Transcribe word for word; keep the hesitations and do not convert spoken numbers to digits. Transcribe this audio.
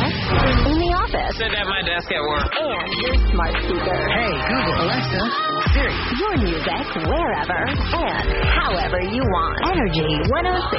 in the office, Sit at my desk at work. and your smart speaker. Hey, Google, Alexa, Siri. Your music wherever and however you want. Energy one oh six.